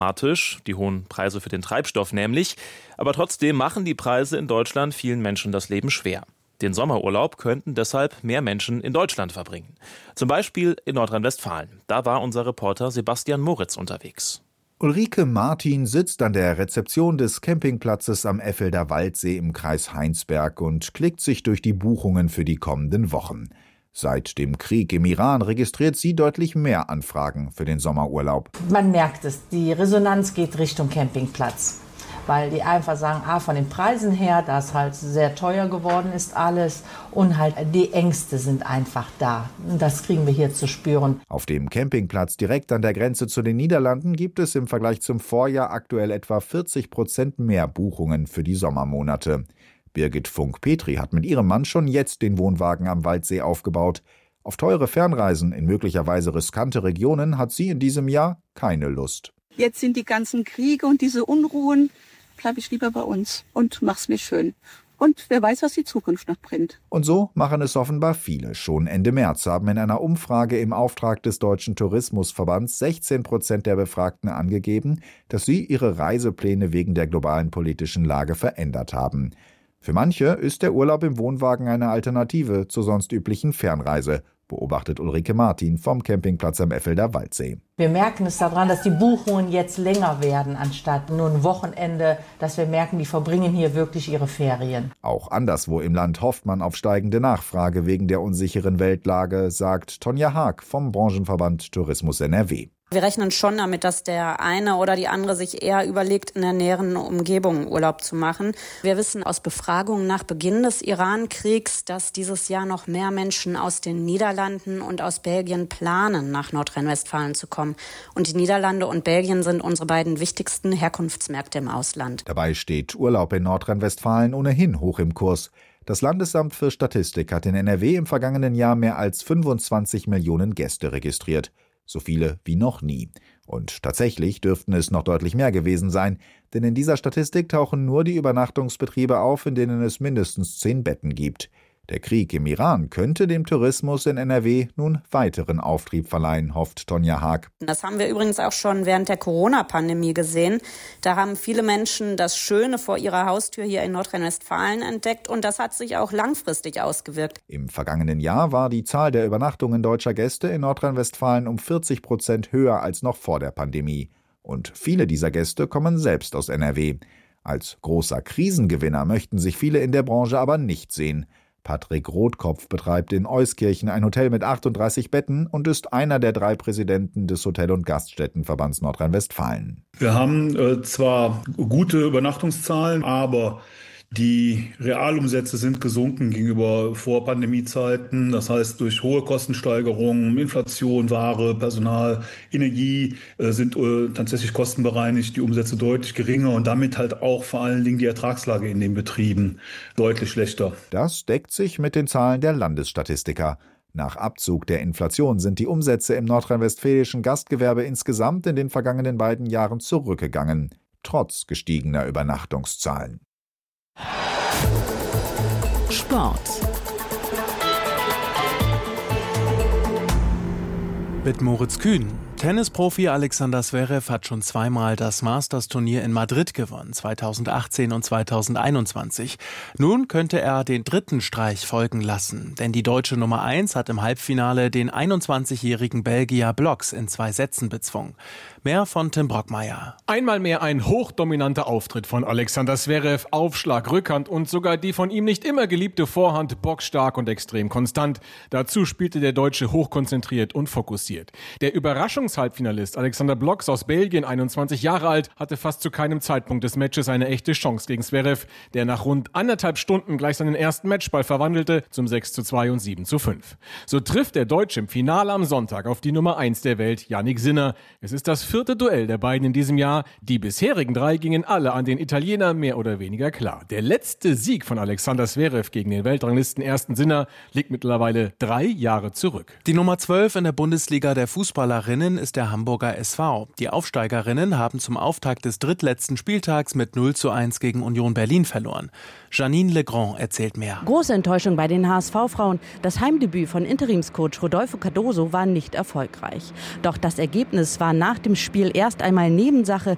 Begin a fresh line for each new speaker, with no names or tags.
Die hohen Preise für den Treibstoff nämlich. Aber trotzdem machen die Preise in Deutschland vielen Menschen das Leben schwer. Den Sommerurlaub könnten deshalb mehr Menschen in Deutschland verbringen. Zum Beispiel in Nordrhein-Westfalen. Da war unser Reporter Sebastian Moritz unterwegs.
Ulrike Martin sitzt an der Rezeption des Campingplatzes am Effelder Waldsee im Kreis Heinsberg und klickt sich durch die Buchungen für die kommenden Wochen. Seit dem Krieg im Iran registriert sie deutlich mehr Anfragen für den Sommerurlaub.
Man merkt es, die Resonanz geht Richtung Campingplatz, weil die einfach sagen, von den Preisen her, da es halt sehr teuer geworden ist alles und halt die Ängste sind einfach da. Das kriegen wir hier zu spüren.
Auf dem Campingplatz direkt an der Grenze zu den Niederlanden gibt es im Vergleich zum Vorjahr aktuell etwa 40% mehr Buchungen für die Sommermonate. Birgit Funk-Petri hat mit ihrem Mann schon jetzt den Wohnwagen am Waldsee aufgebaut. Auf teure Fernreisen in möglicherweise riskante Regionen hat sie in diesem Jahr keine Lust.
Jetzt sind die ganzen Kriege und diese Unruhen, bleibe ich lieber bei uns und mach's mir schön. Und wer weiß, was die Zukunft noch bringt.
Und so machen es offenbar viele. Schon Ende März haben in einer Umfrage im Auftrag des Deutschen Tourismusverbands 16% der Befragten angegeben, dass sie ihre Reisepläne wegen der globalen politischen Lage verändert haben. Für manche ist der Urlaub im Wohnwagen eine Alternative zur sonst üblichen Fernreise, beobachtet Ulrike Martin vom Campingplatz am Effelder Waldsee.
Wir merken es daran, dass die Buchungen jetzt länger werden, anstatt nur ein Wochenende, dass wir merken, die verbringen hier wirklich ihre Ferien.
Auch anderswo im Land hofft man auf steigende Nachfrage wegen der unsicheren Weltlage, sagt Tonja Haag vom Branchenverband Tourismus NRW.
Wir rechnen schon damit, dass der eine oder die andere sich eher überlegt, in der näheren Umgebung Urlaub zu machen. Wir wissen aus Befragungen nach Beginn des Iran-Kriegs, dass dieses Jahr noch mehr Menschen aus den Niederlanden und aus Belgien planen, nach Nordrhein-Westfalen zu kommen. Und die Niederlande und Belgien sind unsere beiden wichtigsten Herkunftsmärkte im Ausland.
Dabei steht Urlaub in Nordrhein-Westfalen ohnehin hoch im Kurs. Das Landesamt für Statistik hat in NRW im vergangenen Jahr mehr als 25 Millionen Gäste registriert. So viele wie noch nie. Und tatsächlich dürften es noch deutlich mehr gewesen sein, denn in dieser Statistik tauchen nur die Übernachtungsbetriebe auf, in denen es mindestens 10 Betten gibt. Der Krieg im Iran könnte dem Tourismus in NRW nun weiteren Auftrieb verleihen, hofft Tonja Haag.
Das haben wir übrigens auch schon während der Corona-Pandemie gesehen. Da haben viele Menschen das Schöne vor ihrer Haustür hier in Nordrhein-Westfalen entdeckt und das hat sich auch langfristig ausgewirkt.
Im vergangenen Jahr war die Zahl der Übernachtungen deutscher Gäste in Nordrhein-Westfalen um 40% höher als noch vor der Pandemie. Und viele dieser Gäste kommen selbst aus NRW. Als großer Krisengewinner möchten sich viele in der Branche aber nicht sehen. Patrick Rotkopf betreibt in Euskirchen ein Hotel mit 38 Betten und ist einer der 3 Präsidenten des Hotel- und Gaststättenverbands Nordrhein-Westfalen.
Wir haben zwar gute Übernachtungszahlen, aber die Realumsätze sind gesunken gegenüber Vor-Pandemie-Zeiten. Das heißt, durch hohe Kostensteigerungen, Inflation, Ware, Personal, Energie sind tatsächlich kostenbereinigt, die Umsätze deutlich geringer und damit halt auch vor allen Dingen die Ertragslage in den Betrieben deutlich schlechter.
Das deckt sich mit den Zahlen der Landesstatistiker. Nach Abzug der Inflation sind die Umsätze im nordrhein-westfälischen Gastgewerbe insgesamt in den vergangenen beiden Jahren zurückgegangen, trotz gestiegener Übernachtungszahlen.
Sport. Mit Moritz Kühn. Tennisprofi Alexander Zverev hat schon zweimal das Masters-Turnier in Madrid gewonnen, 2018 und 2021. Nun könnte er den dritten Streich folgen lassen, denn die deutsche Nummer 1 hat im Halbfinale den 21-jährigen Belgier Blocks in 2 Sätzen bezwungen. Mehr von Tim Brockmeier.
Einmal mehr ein hochdominanter Auftritt von Alexander Zverev, Aufschlag, Rückhand und sogar die von ihm nicht immer geliebte Vorhand bockstark und extrem konstant. Dazu spielte der Deutsche hochkonzentriert und fokussiert. Der Überraschungshalbfinalist Alexander Blocks aus Belgien, 21 Jahre alt, hatte fast zu keinem Zeitpunkt des Matches eine echte Chance gegen Zverev, der nach rund 1,5 Stunden gleich seinen ersten Matchball verwandelte zum 6:2 und 7:5. So trifft der Deutsche im Finale am Sonntag auf die Nummer 1 der Welt, Jannik Sinner. Es ist das 4. Duell der beiden in diesem Jahr. Die bisherigen 3 gingen alle an den Italiener mehr oder weniger klar. Der letzte Sieg von Alexander Zverev gegen den Weltranglisten ersten Sinner liegt mittlerweile 3 Jahre zurück.
Die Nummer 12 in der Bundesliga der Fußballerinnen ist der Hamburger SV. Die Aufsteigerinnen haben zum Auftakt des drittletzten Spieltags mit 0:1 gegen Union Berlin verloren. Janine Legrand erzählt mehr.
Große Enttäuschung bei den HSV-Frauen. Das Heimdebüt von Interimscoach Rodolfo Cardoso war nicht erfolgreich. Doch das Ergebnis war nach dem Spiel erst einmal Nebensache.